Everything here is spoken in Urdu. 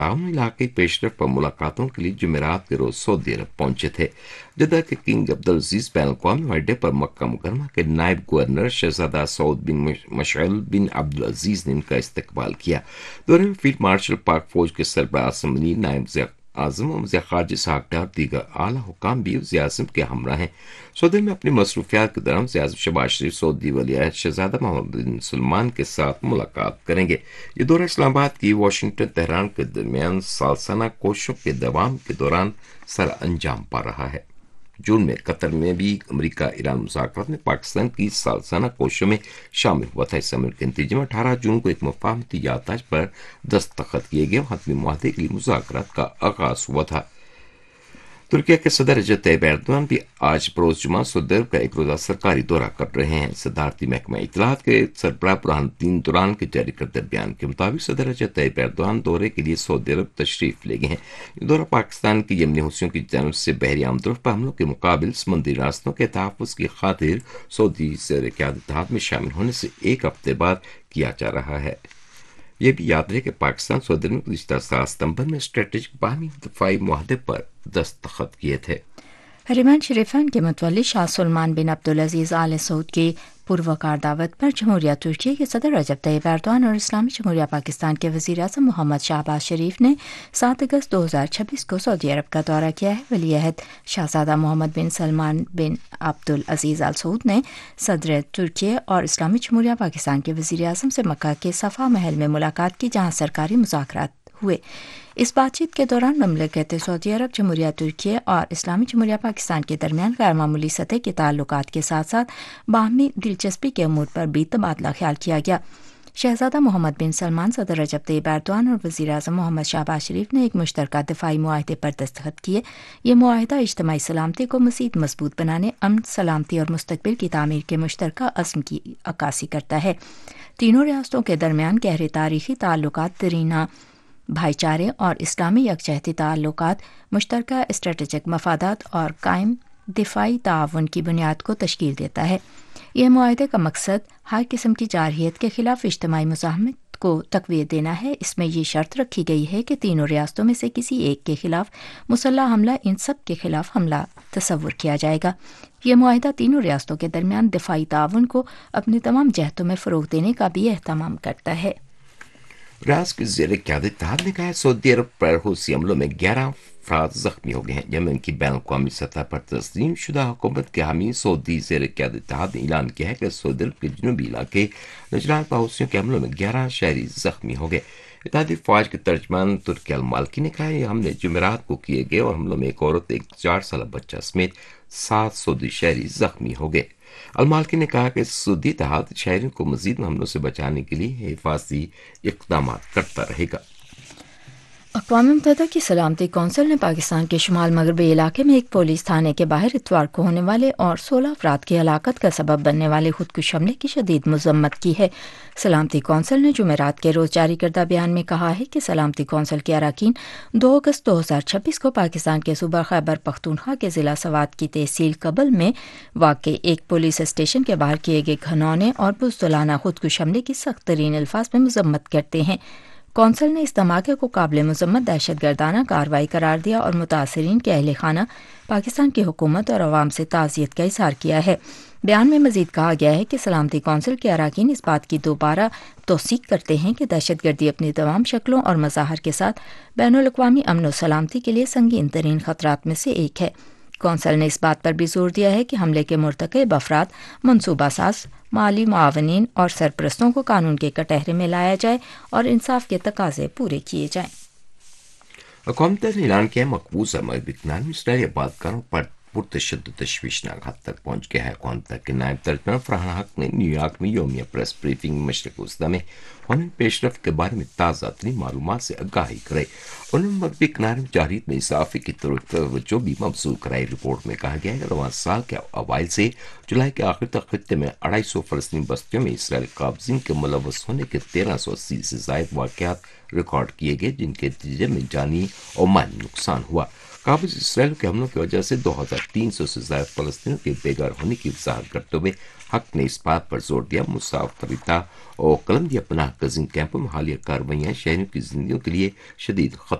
تعاون علاقائی پیش رفت پر ملاقاتوں کے لیے جمعرات کے روز سعودی عرب پہنچے تھے. جدہ کے کنگ عبدالعزیز بین الاقوامی اڈے پر مکہ مکرمہ کے نائب گورنر شہزادہ سعود بن مشعل بن عبدالعزیز نے ان کا استقبال کیا. دورے میں فیلڈ مارشل پاک فوج کے سربراہ اسمبلی نائب اعظم وزیر خارجہ اسحاق ڈار اور دیگر اعلی حکام بھی وزیر اعظم کے ہمراہ ہیں. سعودی میں اپنی مصروفیات کے دوران وزیر اعظم شہباز شریف سعودی ولی عہد شہزادہ محمد بن سلمان کے ساتھ ملاقات کریں گے. یہ دورہ اسلام آباد کی واشنگٹن تہران کے درمیان سالانہ کوششوں کے دوام کے دوران سر انجام پا رہا ہے. جون میں قطر میں بھی امریکہ ایران مذاکرات میں پاکستان کی سالانہ کوششوں میں شامل ہوا تھا. اس عمل کے نتیجے میں 18 جون کو ایک مفاہمتی یادداشت پر دستخط کیے گئے اور حتمی معاہدے کے لیے مذاکرات کا آغاز ہوا تھا. ترکیہ کے صدر رجب طیب ایردوان بھی آج بروز جمعہ سعودی عرب کا ایک روزہ سرکاری دورہ کر رہے ہیں. صدارتی محکمہ اطلاعات کے سربراہ برہان الدین دوران کے جاری کردہ بیان کے مطابق صدر رجب طیب ایردوان دورے کے لیے سعودی عرب تشریف لے گئے ہیں. یہ دورہ پاکستان کی یمنی حوثیوں کی جانب سے بحری آمد پر حملوں کے مقابل سمندری راستوں کے تحفظ کی خاطر سعودی زیر قیادت اتحاد میں شامل ہونے سے ایک ہفتے بعد کیا جا رہا ہے. یہ بھی یاد رہے کہ پاکستان سعودی عرب نے گزشتہ 7 ستمبر میں اسٹریٹجک باہمی دفاعی معاہدے پر دستخط کیے تھے. حرمین شریفین کے متولی شاہ سلمان بن عبدالعزیز آل سعود کی پروکار دعوت پر جمہوریہ ترکیہ کے صدر رجب طیب ایردوان اور اسلامی جمہوریہ پاکستان کے وزیر اعظم محمد شہباز شریف نے 7 اگست 2026 کو سعودی عرب کا دورہ کیا ہے. ولی عہد شہزادہ محمد بن سلمان بن عبدالعزیز آل سعود نے صدر ترکیہ اور اسلامی جمہوریہ پاکستان کے وزیر اعظم سے مکہ کے صفا محل میں ملاقات کی, جہاں سرکاری مذاکرات ہوئے. اس بات چیت کے دوران مملکت سعودی عرب جمہوریہ ترکیہ اور اسلامی جمہوریہ پاکستان کے درمیان غیر معمولی سطح کے تعلقات کے ساتھ ساتھ باہمی دلچسپی کے امور پر بھی تبادلہ خیال کیا گیا. شہزادہ محمد بن سلمان, صدر رجب طیب ایردوان اور وزیر اعظم محمد شہباز شریف نے ایک مشترکہ دفاعی معاہدے پر دستخط کیے. یہ معاہدہ اجتماعی سلامتی کو مزید مضبوط بنانے, امن, سلامتی اور مستقبل کی تعمیر کے مشترکہ عزم کی عکاسی کرتا ہے. تینوں ریاستوں کے درمیان گہرے تاریخی تعلقات, دیرینہ بھائی چارے اور اسلامی یکجہتی تعلقات, مشترکہ اسٹریٹجک مفادات اور قائم دفاعی تعاون کی بنیاد کو تشکیل دیتا ہے. یہ معاہدے کا مقصد ہر قسم کی جارحیت کے خلاف اجتماعی مزاحمت کو تقویت دینا ہے. اس میں یہ شرط رکھی گئی ہے کہ تینوں ریاستوں میں سے کسی ایک کے خلاف مسلح حملہ ان سب کے خلاف حملہ تصور کیا جائے گا. یہ معاہدہ تینوں ریاستوں کے درمیان دفاعی تعاون کو اپنے تمام جہتوں میں فروغ دینے کا بھی اہتمام کرتا ہے. ریاض کے زیر قیادت اتحاد نے کہا ہے سعودی عرب پر حوثی حملوں میں 11 افراد زخمی ہو گئے ہیں. یمن کی بین الاقوامی سطح پر تسلیم شدہ حکومت کے حامی سعودی زیر قیادت اتحاد نے اعلان کیا ہے کہ سعودی عرب کے جنوبی علاقے نجران پر حوثیوں کے حملوں میں 11 شہری زخمی ہو گئے. اتحادی فوج کے ترجمان ترکی المالکی نے کہا یہ حملے جمعرات کو کیے گئے اور حملوں میں ایک عورت, ایک 4 سالہ بچہ سمیت 7 سعودی شہری زخمی ہو گئے. المالکی نے کہا کہ سعودی اتحاد شہریوں کو مزید حملوں سے بچانے کے لیے حفاظتی اقدامات کرتا رہے گا. اقوام متحدہ کی سلامتی کونسل نے پاکستان کے شمال مغربی علاقے میں ایک پولیس تھانے کے باہر اتوار کو ہونے والے اور 16 افراد کی ہلاکت کا سبب بننے والے خودکش حملے کی شدید مذمت کی ہے. سلامتی کونسل نے جمعرات کے روز جاری کردہ بیان میں کہا ہے کہ سلامتی کونسل کے اراکین 2 اگست 2026 کو پاکستان کے صوبہ خیبر پختونخوا کے ضلع سوات کی تحصیل کبل میں واقع ایک پولیس اسٹیشن کے باہر کیے گئے گھنونے اور بزدلانہ خودکش حملے کی سخت ترین الفاظ میں مذمت کرتے ہیں. کونسل نے اس دھماکے کو قابل مذمت دہشت گردانہ کارروائی قرار دیا اور متاثرین کے اہل خانہ, پاکستان کی حکومت اور عوام سے تعزیت کا اظہار کیا ہے. بیان میں مزید کہا گیا ہے کہ سلامتی کونسل کے اراکین اس بات کی دوبارہ توثیق کرتے ہیں کہ دہشت گردی اپنی تمام شکلوں اور مظاہر کے ساتھ بین الاقوامی امن و سلامتی کے لیے سنگین ترین خطرات میں سے ایک ہے. کونسل نے اس بات پر بھی زور دیا ہے کہ حملے کے مرتکب افراد, منصوبہ ساز, مالی معاونین اور سرپرستوں کو قانون کے کٹہرے میں لایا جائے اور انصاف کے تقاضے پورے کیے جائیں. اقوام متحدہ نے اعلان کیا مقبوضہ مغربی کنارے میں اسرائیلی آبادکاروں پر پرتشدد تشویشناک حد تک پہنچ گیا ہے. اقوام متحدہ کے نائب ترجمان فرحان حق نے نیو یارک میں یومیہ پریس بریفنگ میں مشرق وسطیٰ میں ہونے پیش رفت کے بارے میں تازہ ترین معلومات سے آگاہی کرائی. انہوں نے مغربی کنارے میں جارحیت میں اضافے کی طرف توجہ بھی مبذول کرائی. رپورٹ میں کہا گیا ہے کہ رواں سال کے اوائل سے جولائی کے آخر تک خطے میں 250 فلسطینی بستیوں میں اسرائیلی قابضین کے ملوث ہونے کے 1380 سے زائد واقعات ریکارڈ کیے گئے, جن کے نتیجے میں جانی اور مالی نقصان ہوا. قابض اسرائیل کے حملوں کی وجہ سے 2300 سے زائد فلسطینیوں کے بے گھر ہونے کی وضاحت کرتے ہوئے حق نے اس بات پر زور دیا مسافرتا اور کولمبیا پناہ گزین کیمپوں میں حالیہ کارروائیاں شہریوں کی زندگیوں کے لیے شدید خطرہ